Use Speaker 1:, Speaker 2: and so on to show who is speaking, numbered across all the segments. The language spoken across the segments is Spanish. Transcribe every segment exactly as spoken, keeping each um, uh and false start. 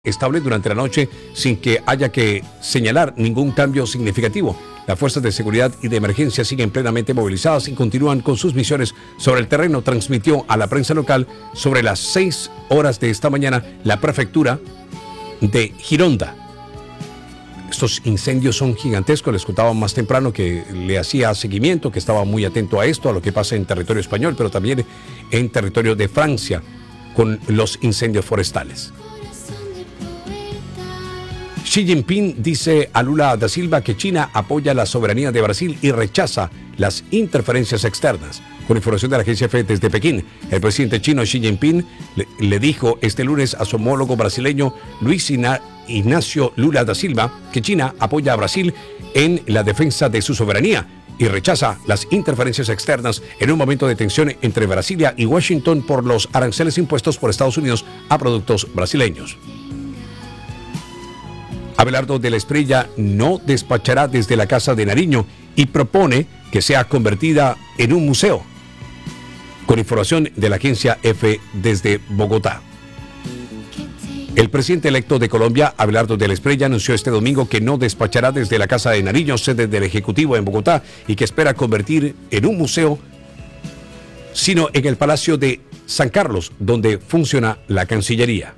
Speaker 1: estable durante la noche sin que haya que señalar ningún cambio significativo. Las fuerzas de seguridad y de emergencia siguen plenamente movilizadas y continúan con sus misiones sobre el terreno, transmitió a la prensa local sobre las seis horas de esta mañana la prefectura de Gironda. Estos incendios son gigantescos, les contaba más temprano que le hacía seguimiento, que estaba muy atento a esto, a lo que pasa en territorio español, pero también en territorio de Francia con los incendios forestales. Xi Jinping dice a Lula da Silva que China apoya la soberanía de Brasil y rechaza las interferencias externas. Con información de la agencia F desde Pekín, el presidente chino Xi Jinping le, le dijo este lunes a su homólogo brasileño Luis Ignacio Lula da Silva que China apoya a Brasil en la defensa de su soberanía y rechaza las interferencias externas en un momento de tensión entre Brasilia y Washington por los aranceles impuestos por Estados Unidos a productos brasileños. Abelardo de la Espriella no despachará desde la Casa de Nariño y propone que sea convertida en un museo. Con información de la agencia F desde Bogotá. El presidente electo de Colombia, Abelardo de la Espriella, anunció este domingo que no despachará desde la Casa de Nariño, sede del Ejecutivo en Bogotá, y que espera convertir en un museo, sino en el Palacio de San Carlos, donde funciona la Cancillería.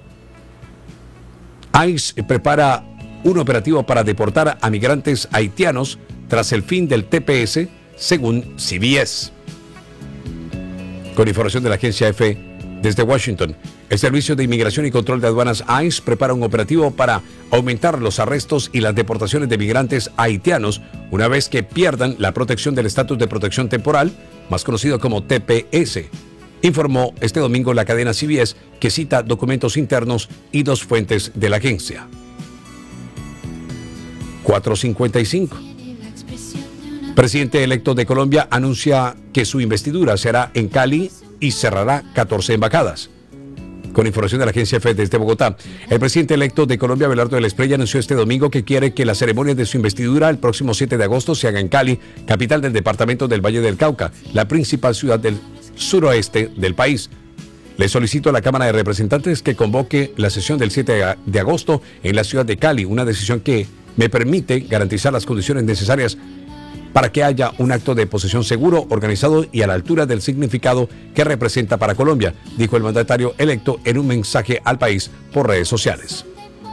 Speaker 1: ICE prepara un operativo para deportar a migrantes haitianos tras el fin del T P S, según C B S. Con información de la agencia F desde Washington, el Servicio de Inmigración y Control de Aduanas ICE prepara un operativo para aumentar los arrestos y las deportaciones de migrantes haitianos una vez que pierdan la protección del estatus de protección temporal, más conocido como T P S. Informó este domingo la cadena C B S, que cita documentos internos y dos fuentes de la agencia. cuatro cincuenta y cinco. Presidente electo de Colombia anuncia que su investidura será en Cali y cerrará catorce embajadas. Con información de la agencia F desde Bogotá, el presidente electo de Colombia, Abelardo de la Espriella, anunció este domingo que quiere que la ceremonia de su investidura el próximo siete de agosto se haga en Cali, capital del departamento del Valle del Cauca, la principal ciudad del suroeste del país. Le solicito a la Cámara de Representantes que convoque la sesión del siete de agosto en la ciudad de Cali, una decisión que me permite garantizar las condiciones necesarias para que haya un acto de posesión seguro, organizado y a la altura del significado que representa para Colombia, dijo el mandatario electo en un mensaje al país por redes sociales.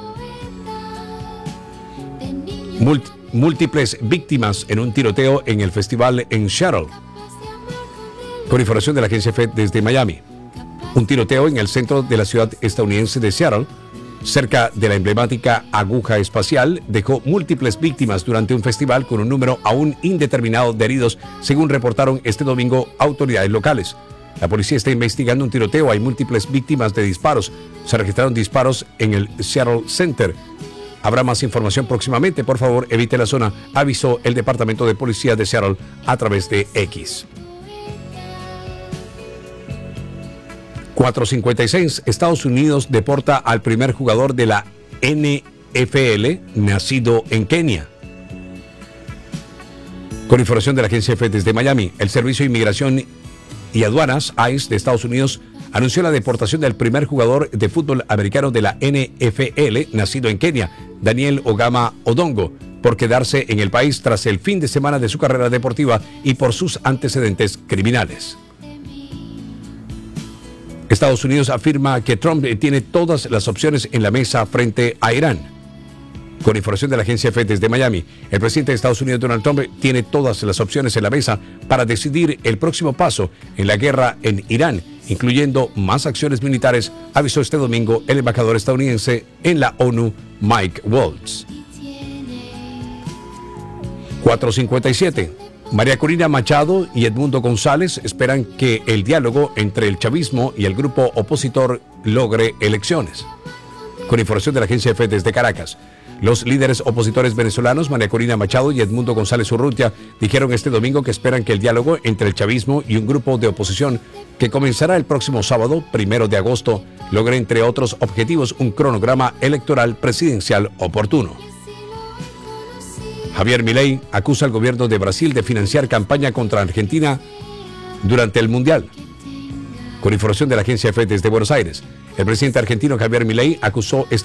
Speaker 1: Múlt- múltiples víctimas en un tiroteo en el festival en Seattle. Con información de la agencia F desde Miami. Un tiroteo en el centro de la ciudad estadounidense de Seattle, cerca de la emblemática aguja espacial, dejó múltiples víctimas durante un festival con un número aún indeterminado de heridos, según reportaron este domingo autoridades locales. La policía está investigando un tiroteo, hay múltiples víctimas de disparos. Se registraron disparos en el Seattle Center. Habrá más información próximamente, por favor evite la zona, avisó el Departamento de Policía de Seattle a través de X. cuatro cincuenta y seis. Estados Unidos deporta al primer jugador de la N F L nacido en Kenia. Con información de la agencia F desde Miami, el Servicio de Inmigración y Aduanas ICE de Estados Unidos anunció la deportación del primer jugador de fútbol americano de la N F L nacido en Kenia, Daniel Ogama Odongo, por quedarse en el país tras el fin de semana de su carrera deportiva y por sus antecedentes criminales. Estados Unidos afirma que Trump tiene todas las opciones en la mesa frente a Irán. Con información de la agencia F desde Miami, el presidente de Estados Unidos, Donald Trump, tiene todas las opciones en la mesa para decidir el próximo paso en la guerra en Irán, incluyendo más acciones militares, avisó este domingo el embajador estadounidense en la ONU, Mike Waltz. cuatro cincuenta y siete. María Corina Machado y Edmundo González esperan que el diálogo entre el chavismo y el grupo opositor logre elecciones. Con información de la agencia F desde Caracas, los líderes opositores venezolanos María Corina Machado y Edmundo González Urrutia dijeron este domingo que esperan que el diálogo entre el chavismo y un grupo de oposición que comenzará el próximo sábado, primero de agosto, logre, entre otros objetivos, un cronograma electoral presidencial oportuno. Javier Milei acusa al gobierno de Brasil de financiar campaña contra Argentina durante el Mundial. Con información de la agencia F desde Buenos Aires, El presidente argentino Javier Milei acusó esta